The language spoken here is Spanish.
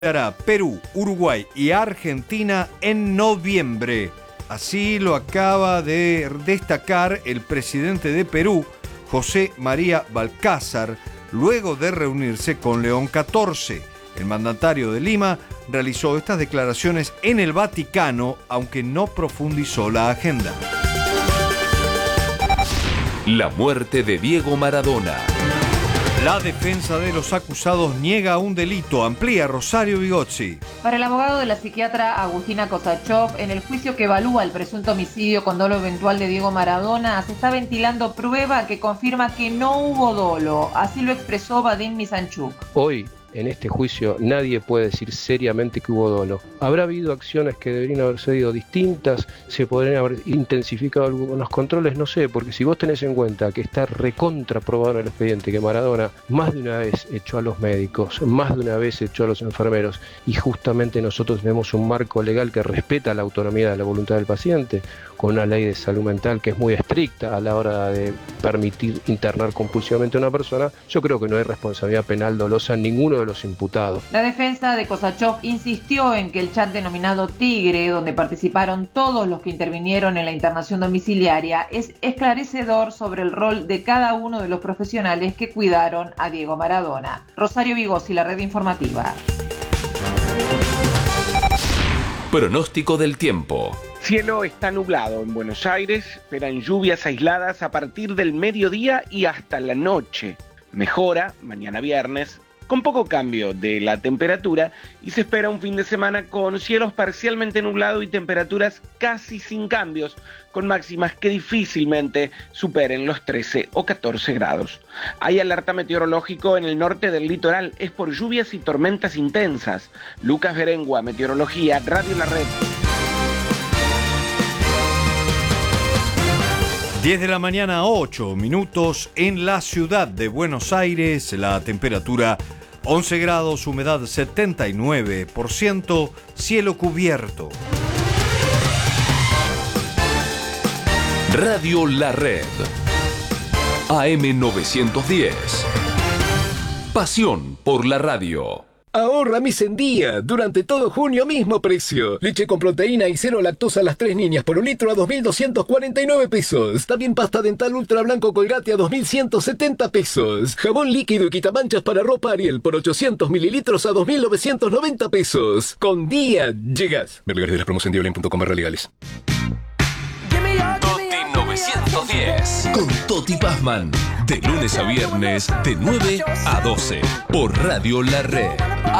Perú, Uruguay y Argentina en noviembre. Así lo acaba de destacar el presidente de Perú, José María Balcázar, luego de reunirse con León XIV. El mandatario de Lima realizó estas declaraciones en el Vaticano, aunque no profundizó la agenda. La muerte de Diego Maradona. La defensa de los acusados niega un delito. Amplía Rosario Vigozzi. Para el abogado de la psiquiatra Agustina Kosachov, en el juicio que evalúa el presunto homicidio con dolo eventual de Diego Maradona, se está ventilando prueba que confirma que no hubo dolo. Así lo expresó Vadim Misanchuk. Hoy, en este juicio, nadie puede decir seriamente que hubo dolo. Habrá habido acciones que deberían haber sido distintas, se podrían haber intensificado algunos controles, no sé, porque si vos tenés en cuenta que está recontra probado en el expediente que Maradona más de una vez echó a los médicos, más de una vez echó a los enfermeros, y justamente nosotros tenemos un marco legal que respeta la autonomía de la voluntad del paciente, con una ley de salud mental que es muy estricta a la hora de permitir internar compulsivamente a una persona, yo creo que no hay responsabilidad penal dolosa en ninguno de los imputados. La defensa de Kosachov insistió en que el chat denominado Tigre, donde participaron todos los que intervinieron en la internación domiciliaria, es esclarecedor sobre el rol de cada uno de los profesionales que cuidaron a Diego Maradona. Rosario Vigozzi, la red informativa. Pronóstico del tiempo. Cielo está nublado en Buenos Aires, esperan lluvias aisladas a partir del mediodía y hasta la noche. Mejora mañana viernes, con poco cambio de la temperatura, y se espera un fin de semana con cielos parcialmente nublados y temperaturas casi sin cambios, con máximas que difícilmente superen los 13 o 14 grados. Hay alerta meteorológico en el norte del litoral, es por lluvias y tormentas intensas. Lucas Berengua, Meteorología, Radio La Red. 10 de la mañana, 8 minutos en la ciudad de Buenos Aires. La temperatura 11 grados, humedad 79%, cielo cubierto. Radio La Red. AM 910. Pasión por la radio. Ahorra mes en día. Durante todo junio, mismo precio. Leche con proteína y cero lactosa a las 3 niñas por un litro a 2.249 pesos. También pasta dental ultra blanco Colgate a 2.170 pesos. Jabón líquido y quitamanchas para ropa Ariel por 800 mililitros a 2.990 pesos. Con día llegas. Ver lugares de las promos en diolén.com/legales. Toti 910. Con Toti Pazman. De lunes a viernes, de 9 a 12. Por Radio La Red.